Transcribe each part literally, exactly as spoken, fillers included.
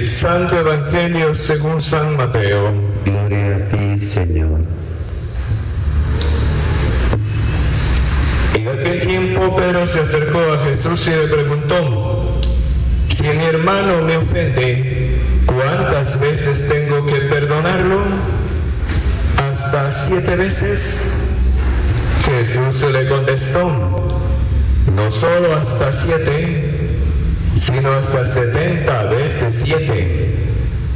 Del Santo Evangelio según San Mateo. Gloria a ti, Señor. En aquel tiempo Pedro se acercó a Jesús y le preguntó: si mi hermano me ofende, ¿cuántas veces tengo que perdonarlo? ¿Hasta siete veces? Jesús le contestó: no solo hasta siete, sino hasta setenta veces siete.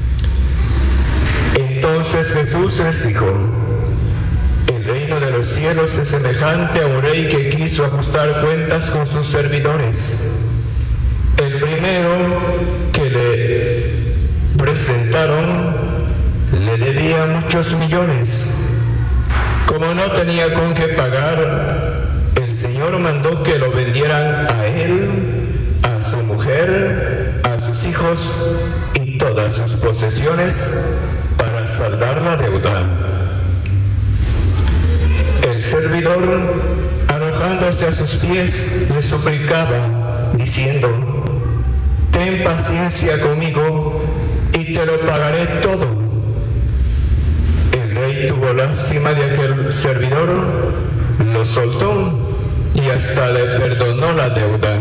Entonces Jesús les dijo: el reino de los cielos es semejante a un rey que quiso ajustar cuentas con sus servidores. El primero que le presentaron le debía muchos millones. Como no tenía con qué pagar, el Señor mandó que lo vendieran a él, a su mujer, a sus hijos y todas sus posesiones para saldar la deuda. El servidor, arrojándose a sus pies, le suplicaba, diciendo: ten paciencia conmigo y te lo pagaré todo. El rey tuvo lástima de aquel servidor, lo soltó y hasta le perdonó la deuda.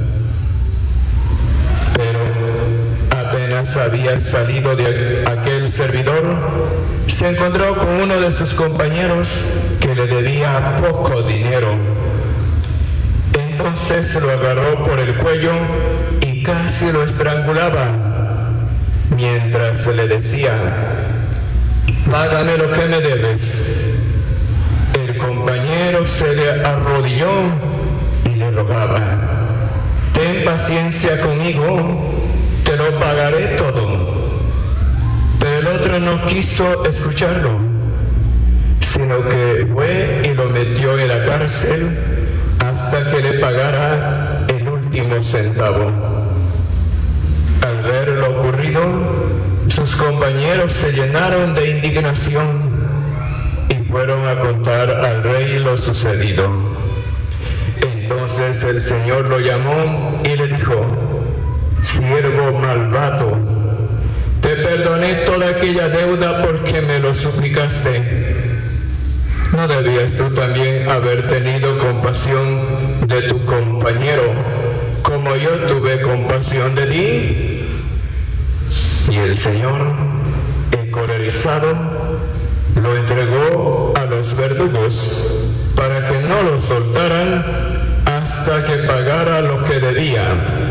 Pero apenas había salido de aquel servidor, se encontró con uno de sus compañeros que le debía poco dinero. Entonces lo agarró por el cuello y casi lo estrangulaba, mientras le decía: págame lo que me debes. El compañero se le arrodilló y le rogaba: ten paciencia conmigo, te lo pagaré todo. Pero el otro no quiso escucharlo, sino que fue y lo metió en la cárcel hasta que le pagara el último centavo. Al ver lo ocurrido, sus compañeros se llenaron de indignación y fueron a contar al rey lo sucedido. Entonces el Señor lo llamó y le dijo: siervo malvado, te perdoné toda aquella deuda porque me lo suplicaste. ¿No debías tú también haber tenido compasión de tu compañero, como yo tuve compasión de ti? Y el Señor, encolerizado, lo entregó a los verdugos para que no lo soltaran hasta que pagara lo que debía.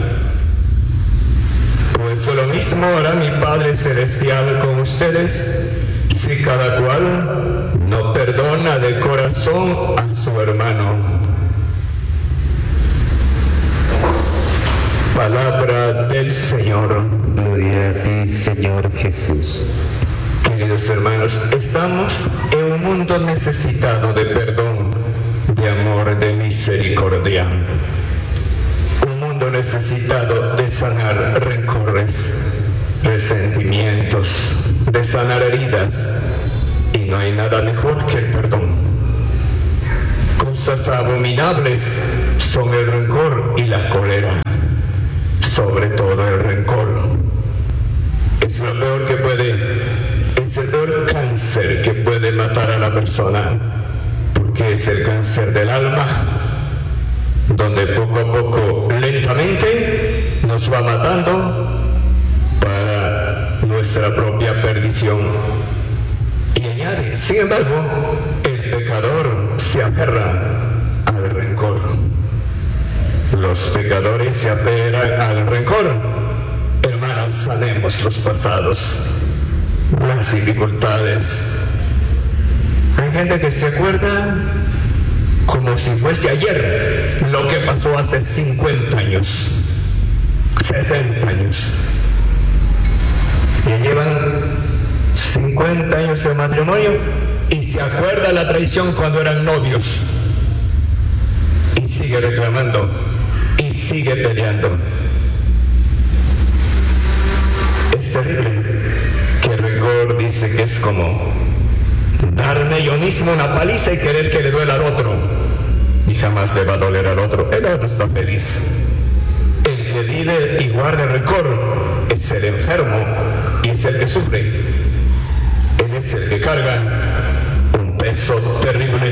Pues lo mismo hará mi Padre Celestial con ustedes, si cada cual no perdona de corazón a su hermano. Palabra del Señor. Gloria a ti, Señor Jesús. Queridos hermanos, estamos en un mundo necesitado de perdón, de amor, de misericordia. Un mundo necesitado de sanar rencores, resentimientos, de sanar heridas. Y no hay nada mejor que el perdón. Cosas abominables son el rencor y la cólera. Sobre todo el rencor. Es lo peor que puede, es el peor cáncer que puede matar a la persona, porque es el cáncer del alma, donde poco a poco, lentamente, nos va matando para nuestra propia perdición. Y añade, sin embargo, el pecador se aferra al rencor. Los pecadores se aferran al rencor. Hermanos, sanemos los pasados, las dificultades. Hay gente que se acuerda como si fuese ayer lo que pasó hace cincuenta años, sesenta años. Y llevan cincuenta años de matrimonio y se acuerda la traición cuando eran novios. Y sigue reclamando y sigue peleando. Es terrible que el rencor dice que es como darme yo mismo una paliza y querer que le duela al otro. Y jamás le va a doler al otro. El otro está feliz. El que vive y guarda el rencor es el enfermo y es el que sufre. Él es el que carga un peso terrible.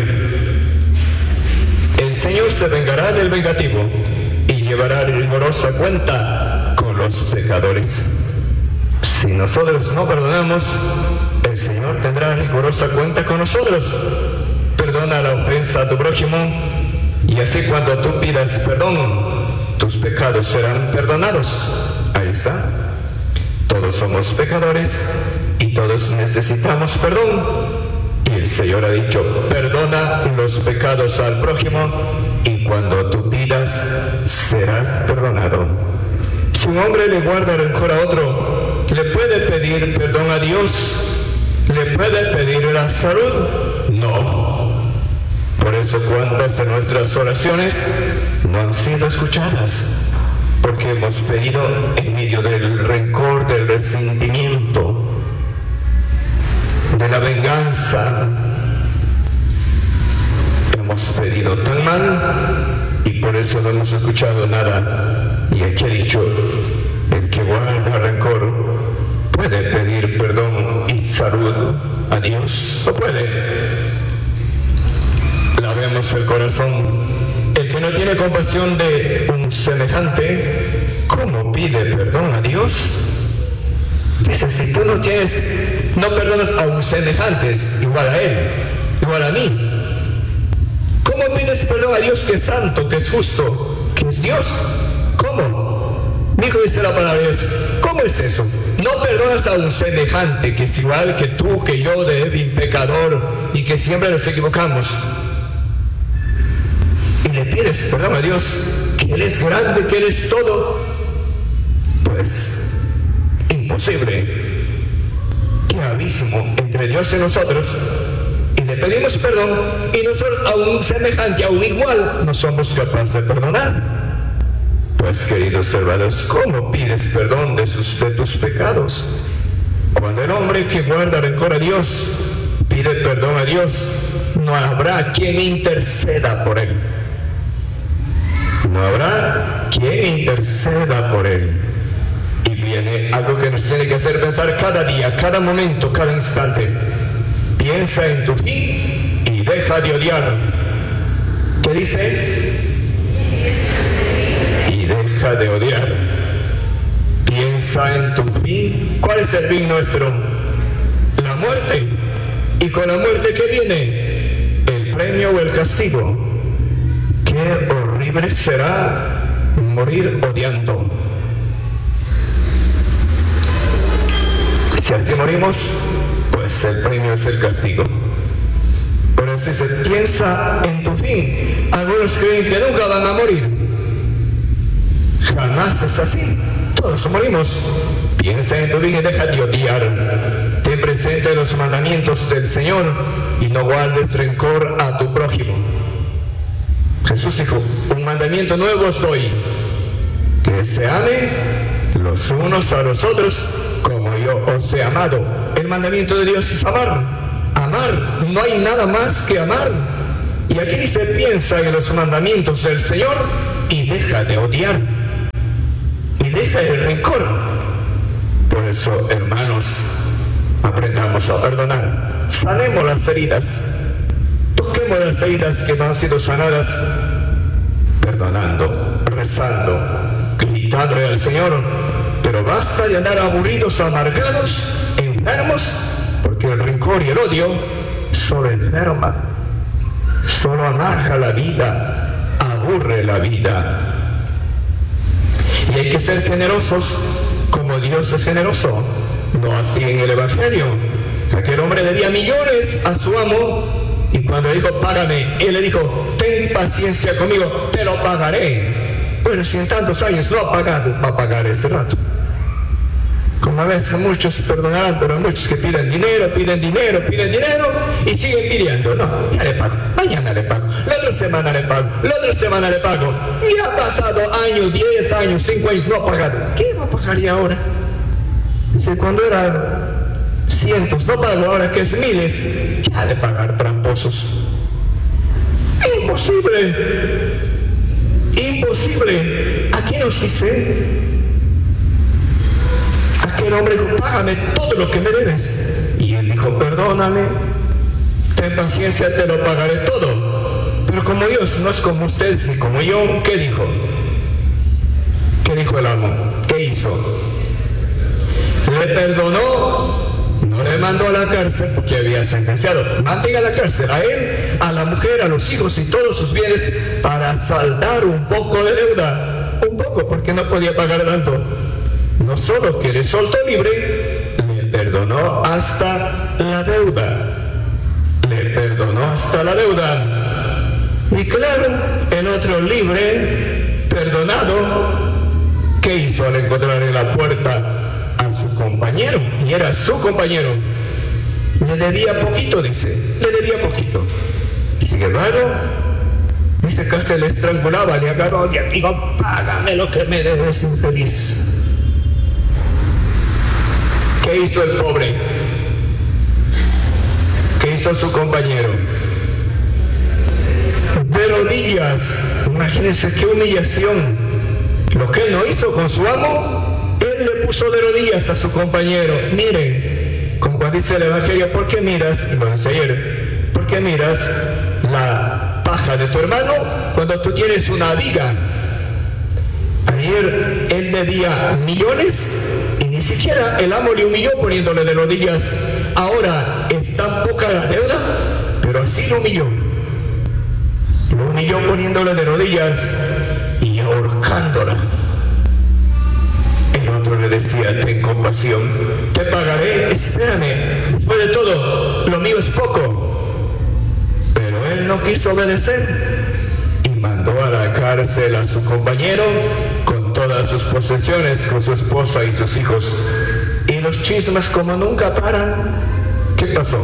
El Señor se vengará del vengativo y llevará rigurosa cuenta con los pecadores. Si nosotros no perdonamos, el Señor tendrá rigurosa cuenta con nosotros. Perdona la ofensa a tu prójimo, y así cuando tú pidas perdón, tus pecados serán perdonados. Ahí está. Todos somos pecadores y todos necesitamos perdón. Y el Señor ha dicho, perdona los pecados al prójimo, y cuando tú pidas, serás perdonado. Si un hombre le guarda rencor a otro, ¿le puede pedir perdón a Dios? ¿Le puede pedir la salud? No. Por eso cuántas de nuestras oraciones no han sido escuchadas, porque hemos pedido en medio del rencor, del resentimiento, de la venganza. Hemos pedido tan mal y por eso no hemos escuchado nada. Y aquí ha dicho, el que guarda rencor puede pedir perdón y salud a Dios. ¿No puede? Lavemos el corazón. El que no tiene compasión de un semejante, ¿cómo pide perdón a Dios? Dice, si tú no tienes, no perdonas a un semejante, igual a él, igual a mí, ¿cómo pides perdón a Dios que es santo, que es justo, que es Dios? ¿Cómo? Mi hijo dice la palabra de Dios. ¿Cómo es eso? No perdonas a un semejante que es igual que tú, que yo, débil, pecador, y que siempre nos equivocamos. Y le pides perdón a Dios, que Él es grande, que Él es todo. Pues, imposible. Qué abismo entre Dios y nosotros. Y le pedimos perdón, y nosotros a un semejante, a un igual, no somos capaces de perdonar. Pues, queridos hermanos, ¿cómo pides perdón de, sus, de tus pecados? Cuando el hombre que guarda rencor a Dios pide perdón a Dios, no habrá quien interceda por él. No habrá quien interceda por él. Y viene algo que nos tiene que hacer pensar cada día, cada momento, cada instante. Piensa en tu fin y deja de odiar. ¿Qué dice? Deja de odiar. Piensa en tu fin. ¿Cuál es el fin nuestro? La muerte. ¿Y con la muerte qué viene? El premio o el castigo. Qué horrible será morir odiando. Si así morimos, pues el premio es el castigo. Por eso dice, piensa en tu fin. Algunos creen que nunca van a morir. Jamás es así. Todos morimos. Piensa en tu vida y deja de odiar. Ten presente los mandamientos del Señor y no guardes rencor a tu prójimo. Jesús dijo, un mandamiento nuevo os doy, que se ame los unos a los otros como yo os he amado. El mandamiento de Dios es amar. Amar. No hay nada más que amar. Y aquí dice, piensa en los mandamientos del Señor y deja de odiar. Y deja el rencor. Por eso, hermanos, aprendamos a perdonar. Sanemos las heridas. Toquemos las heridas que no han sido sanadas. Perdonando, rezando, gritándole al Señor. Pero basta de andar aburridos, amargados, enfermos, porque el rencor y el odio solo enferma, solo amarga la vida, aburre la vida. Y hay que ser generosos como Dios es generoso. No así en el Evangelio. Aquel hombre debía millones a su amo y cuando le dijo, págame, él le dijo, ten paciencia conmigo, te lo pagaré. Bueno, si en tantos años lo ha pagado, va a pagar ese rato. Como a veces muchos perdonarán, pero hay muchos que piden dinero, piden dinero, piden dinero y siguen pidiendo. No, ya le pago, mañana le pago, la otra semana le pago, la otra semana le pago. Y ha pasado años, diez años, cinco años, no ha pagado. ¿Qué va a pagar ya ahora? Dice, cuando era cientos, no pago, ahora que es miles, ya ha de pagar tramposos. Imposible, imposible. Aquí nos dice aquel hombre dijo, págame todo lo que me debes. Y él dijo, perdóname, ten paciencia, te lo pagaré todo. Pero como Dios no es como ustedes ni como yo, ¿qué dijo? ¿Qué dijo el amo? ¿Qué hizo? Le perdonó, no le mandó a la cárcel porque había sentenciado. Mantenga a la cárcel a él, a la mujer, a los hijos y todos sus bienes para saldar un poco de deuda. Un poco, porque no podía pagar tanto. No solo que le soltó libre, le perdonó hasta la deuda. Le perdonó hasta la deuda. Y claro, el otro libre, perdonado, ¿qué hizo al encontrar en la puerta a su compañero? Y era su compañero. Le debía poquito, dice. Le debía poquito. Sin embargo, dice que se le estrangulaba, le agarró y dijo, págame lo que me debes, infeliz. ¿Qué hizo el pobre? ¿Qué hizo su compañero? De rodillas. Imagínense qué humillación. Lo que él no hizo con su amo, él le puso de rodillas a su compañero. Miren, como cuando dice el Evangelio, ¿por qué miras? Lo dice ayer, ¿por qué miras la paja de tu hermano cuando tú tienes una viga? Ayer él debía millones y ni siquiera el amo le humilló poniéndole de rodillas. Ahora es tan poca la deuda, pero así lo humilló. Lo humilló poniéndole de rodillas y ahorcándola. El otro le decía, ten compasión, te pagaré, espérame, después de todo, lo mío es poco. Pero él no quiso obedecer y mandó a la cárcel a su compañero con todas sus posesiones, con su esposa y sus hijos. Y los chismes como nunca paran. ¿Qué pasó?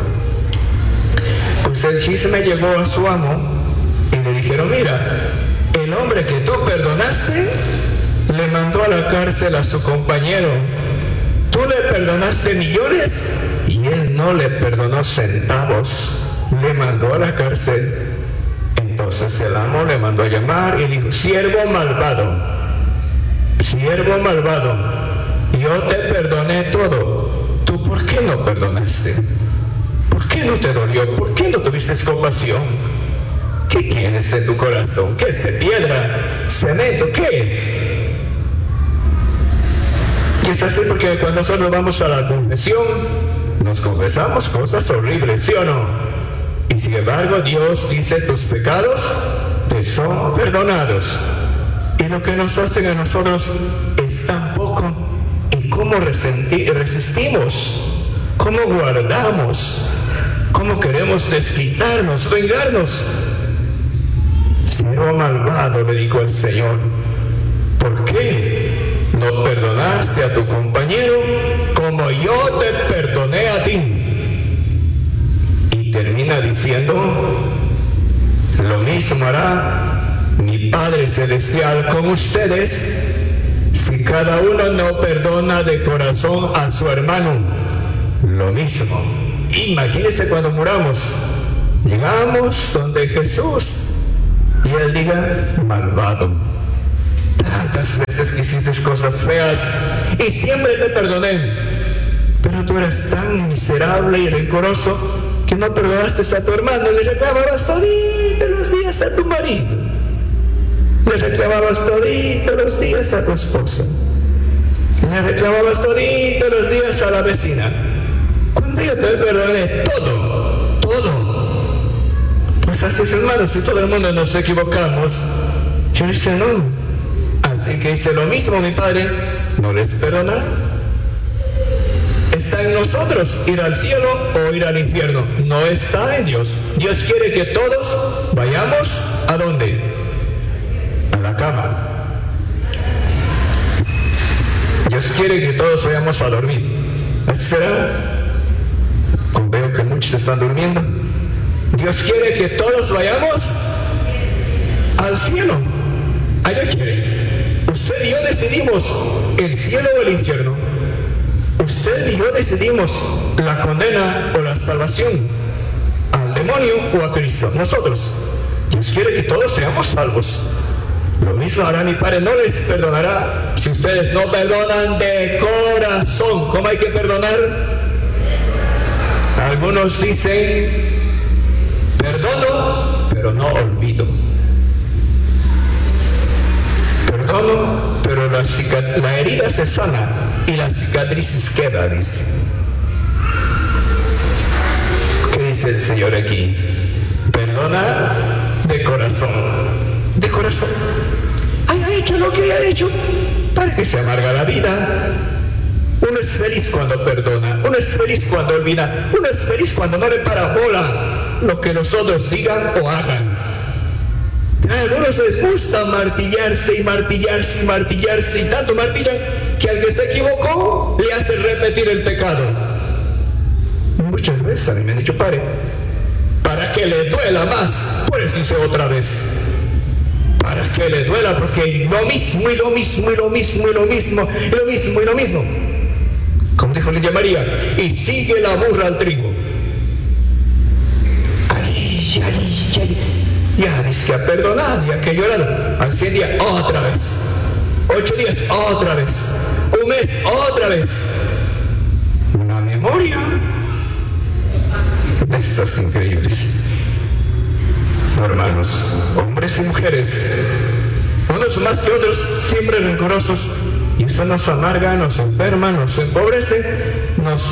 Pues el chisme llegó a su amo y le dijeron, mira, el hombre que tú perdonaste le mandó a la cárcel a su compañero. Tú le perdonaste millones y él no le perdonó centavos. Le mandó a la cárcel. Entonces el amo le mandó a llamar y dijo, siervo malvado, siervo malvado, yo te perdoné todo. ¿Tú por qué no perdonaste? ¿Por qué no te dolió? ¿Por qué no tuviste compasión? ¿Qué tienes en tu corazón? ¿Qué es de piedra? ¿Cemento? ¿Qué es? Y es así porque cuando nosotros vamos a la confesión, nos confesamos cosas horribles, ¿sí o no? Y sin embargo, Dios dice, tus pecados te son perdonados. Y lo que nos hacen a nosotros es tan poco. ¿Y cómo resistimos? ¿Cómo guardamos? ¿Cómo queremos desquitarnos, vengarnos? Siervo malvado, le dijo el Señor, ¿por qué no perdonaste a tu compañero como yo te perdoné a ti? Y termina diciendo, lo mismo hará mi Padre Celestial con ustedes si cada uno no perdona de corazón a su hermano. Lo mismo. Imagínense cuando muramos, llegamos donde Jesús y Él diga, malvado, tantas veces que hiciste cosas feas y siempre te perdoné, pero tú eres tan miserable y rencoroso que no perdonaste a tu hermano, le reclamabas toditos los días a tu marido, le reclamabas toditos los días a tu esposa, le reclamabas toditos los días a la vecina. Cuando yo te perdoné todo, todo. Pues así es, hermanos, si todo el mundo nos equivocamos, yo dice no. Así que hice lo mismo, mi Padre, no les perdona. Está en nosotros ir al cielo o ir al infierno. No está en Dios. Dios quiere que todos vayamos ¿a dónde? A la cama. Dios quiere que todos vayamos a dormir. ¿Así será? Veo que muchos están durmiendo. Dios quiere que todos vayamos al cielo. Allá quiere. Usted y yo decidimos el cielo o el infierno. Usted y yo decidimos la condena o la salvación, al demonio o a Cristo. Nosotros. Dios quiere que todos seamos salvos. Lo mismo hará mi Padre, no les perdonará si ustedes no perdonan de corazón. ¿Cómo hay que perdonar? Algunos dicen, perdono, pero no olvido. Perdono, pero la, la herida se sana y la cicatriz queda, dice. ¿Qué dice el Señor aquí? Perdona de corazón, de corazón. Haya hecho lo que haya hecho, para que se amarga la vida. Uno es feliz cuando perdona, uno es feliz cuando olvida, uno es feliz cuando no le para bola lo que los otros digan o hagan. A algunos les gusta martillarse y martillarse y martillarse y tanto martillan que al que se equivocó le hace repetir el pecado. Muchas veces a mí me han dicho, padre, para que le duela más, pues dice otra vez. Para que le duela, porque lo mismo y lo mismo y lo mismo y lo mismo y lo mismo y lo mismo. Como dijo Lidia María, y sigue la burra al trigo. Ay, ay, ay. Ya dice que ha perdonado, ya que ha llorado. Al cien días, otra vez. Ocho días, otra vez. Un mes, otra vez. Una memoria de estas increíbles. No, hermanos, hombres y mujeres, unos más que otros, siempre rencorosos, y eso nos amarga, nos enferma, nos empobrece, nos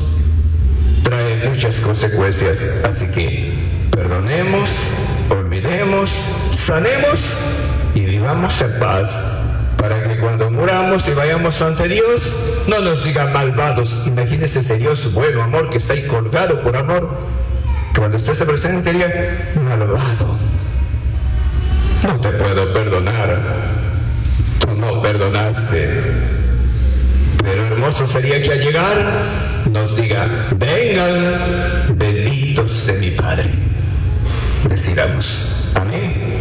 trae muchas consecuencias. Así que perdonemos, olvidemos, sanemos y vivamos en paz, para que cuando muramos y vayamos ante Dios no nos digan malvados. Imagínese ese Dios bueno, amor, que está ahí colgado por amor. Cuando usted se presente diga, malvado, no te puedo perdonar, tú no perdonaste. Pero hermoso sería que al llegar nos diga, vengan benditos de mi Padre. Decidamos, amén.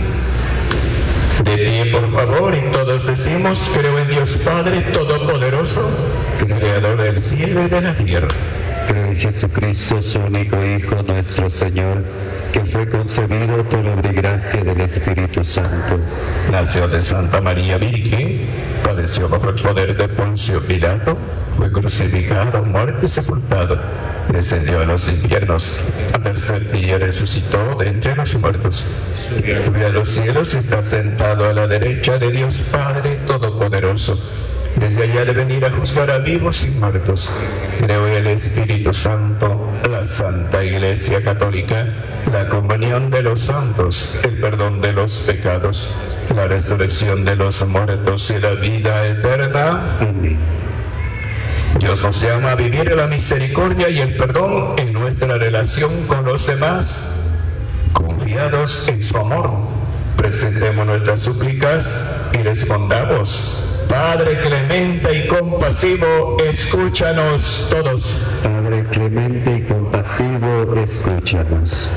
De pie, por favor, y todos decimos, creo en Dios Padre Todopoderoso, Creador del cielo y de la tierra. Creo en Jesucristo, su único Hijo, nuestro Señor, que fue concebido por obra y gracia del Espíritu Santo. Nació de Santa María Virgen, padeció bajo el poder de Poncio Pilato, fue crucificado, muerto y sepultado, descendió a los infiernos, al tercer día resucitó de entre los muertos, subió a los cielos y está sentado a la derecha de Dios Padre Todopoderoso. Desde allá de venir a juzgar a vivos y muertos. Creo en el Espíritu Santo, la Santa Iglesia Católica, la comunión de los santos, el perdón de los pecados, la resurrección de los muertos y la vida eterna. Amén. Dios nos llama a vivir la misericordia y el perdón en nuestra relación con los demás. Confiados en su amor, presentemos nuestras súplicas y respondamos. Padre clemente y compasivo, escúchanos todos. Padre clemente y compasivo, escúchanos.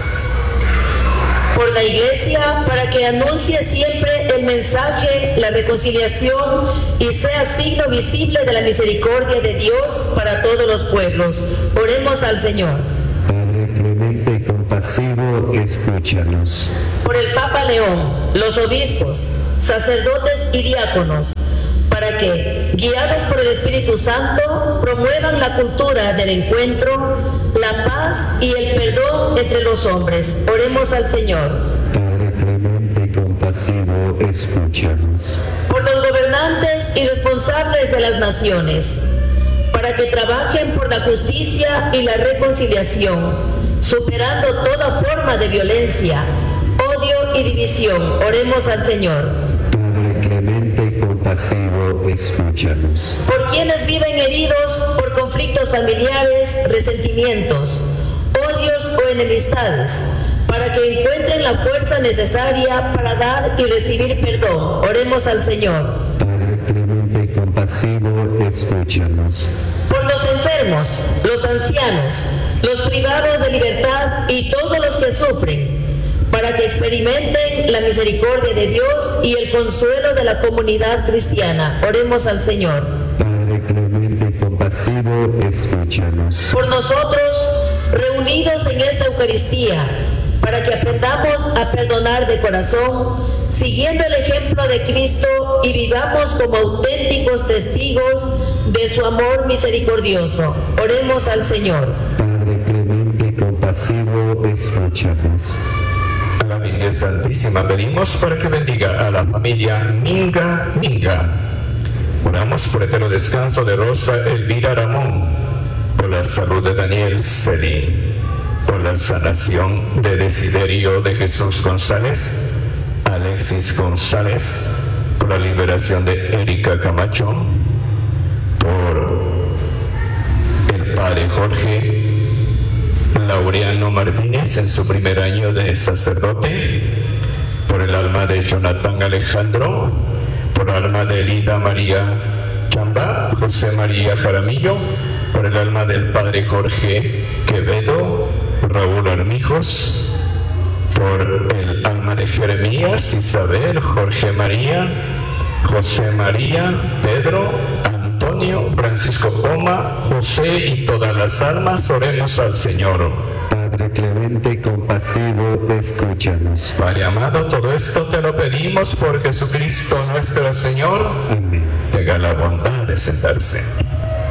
Por la Iglesia, para que anuncie siempre el mensaje, la reconciliación y sea signo visible de la misericordia de Dios para todos los pueblos. Oremos al Señor. Padre clemente y compasivo, escúchanos. Por el Papa León, los obispos, sacerdotes y diáconos, para que, guiados por el Espíritu Santo, promuevan la cultura del encuentro, la paz y el perdón entre los hombres. Oremos al Señor. Padre clemente y compasivo, escúchanos. Por los gobernantes y responsables de las naciones, para que trabajen por la justicia y la reconciliación, superando toda forma de violencia, odio y división. Oremos al Señor. Padre clemente y compasivo, escúchanos. Por quienes viven heridos por conflictos familiares, resentimientos, odios o enemistades, para que encuentren la fuerza necesaria para dar y recibir perdón. Oremos al Señor. Padre clemente y compasivo, escúchanos. Por los enfermos, los ancianos, los privados de libertad y todos los que sufren, para que experimenten la misericordia de Dios y el consuelo de la comunidad cristiana. Oremos al Señor. Padre clemente y compasivo, escúchanos. Por nosotros, reunidos en esta Eucaristía, para que aprendamos a perdonar de corazón, siguiendo el ejemplo de Cristo y vivamos como auténticos testigos de su amor misericordioso. Oremos al Señor. Padre clemente y compasivo, escúchanos. A la Virgen Santísima pedimos para que bendiga a la familia Minga Minga. Oramos por el eterno descanso de Rosa Elvira Ramón, por la salud de Daniel Celi, por la sanación de Desiderio de Jesús González, Alexis González, por la liberación de Erika Camacho, por el padre Jorge Laureano Martínez en su primer año de sacerdote, por el alma de Jonathan Alejandro, por el alma de Elida María Chamba, José María Jaramillo, por el alma del padre Jorge Quevedo, Raúl Armijos, por el alma de Jeremías, Isabel, Jorge María, José María, Pedro, Antonio, Francisco Poma, José y todas las almas, oremos al Señor. Padre clemente y compasivo, escúchanos. Padre amado, todo esto te lo pedimos por Jesucristo nuestro Señor. Amén. Tenga la bondad de sentarse.